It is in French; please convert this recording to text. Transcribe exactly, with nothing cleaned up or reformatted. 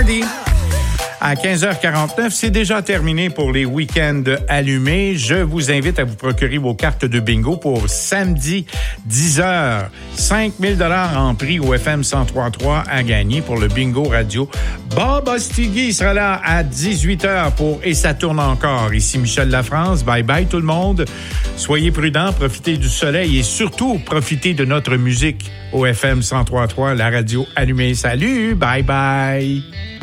Hardy. À quinze heures quarante-neuf, c'est déjà terminé pour les week-ends allumés. Je vous invite à vous procurer vos cartes de bingo pour samedi dix heures. cinq mille dollars en prix au F M cent trois virgule trois à gagner pour le bingo radio. Bob Ostigui sera là à dix-huit heures pour Et ça tourne encore. Ici Michel Lafrance. Bye bye tout le monde. Soyez prudents, profitez du soleil et surtout profitez de notre musique au F M cent trois virgule trois, la radio allumée. Salut, bye bye.